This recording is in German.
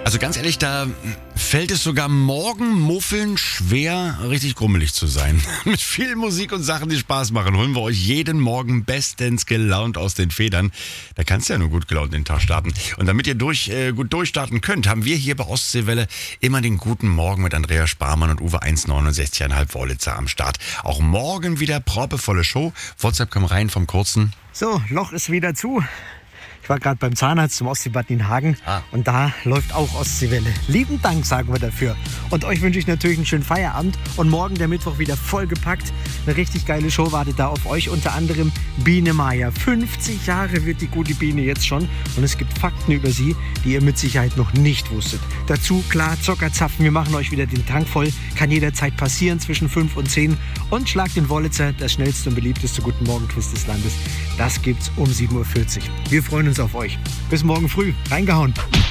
Also ganz ehrlich, da fällt es sogar Morgenmuffeln schwer, richtig grummelig zu sein. Mit viel Musik und Sachen, die Spaß machen, holen wir euch jeden Morgen bestens gelaunt aus den Federn. Da kannst du ja nur gut gelaunt den Tag starten. Und damit ihr gut durchstarten könnt, haben wir hier bei Ostseewelle immer den guten Morgen mit Andrea Sparmann und Uwe 1,69,5 Wollitzer am Start. Auch morgen wieder proppevolle Show. WhatsApp kam rein vom Kurzen. So, Loch ist wieder zu. Ich war gerade beim Zahnarzt zum Ostseebad in Hagen und da läuft auch Ostseewelle. Lieben Dank, sagen wir dafür. Und euch wünsche ich natürlich einen schönen Feierabend und morgen der Mittwoch wieder vollgepackt. Eine richtig geile Show wartet da auf euch, unter anderem Biene Meier. 50 Jahre wird die gute Biene jetzt schon und es gibt Fakten über sie, die ihr mit Sicherheit noch nicht wusstet. Dazu, klar, Zockerzapfen, wir machen euch wieder den Tank voll. Kann jederzeit passieren zwischen 5 und 10 und schlagt den Wollitzer, das schnellste und beliebteste Guten Morgen-Quiz des Landes. Das gibt's um 7.40 Uhr. Wir freuen uns auf euch. Bis morgen früh. Reingehauen.